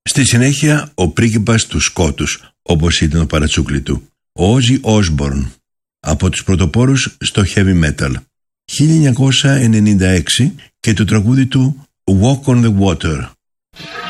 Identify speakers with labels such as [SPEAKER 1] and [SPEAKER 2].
[SPEAKER 1] Στη συνέχεια ο πρίγκιπας του σκότους, όπως ήταν ο παρατσούκλι του, ο Όζι Όσμπορν, από τους πρωτοπόρους στο heavy metal. 1996 και το τραγούδι του Walk on the Water.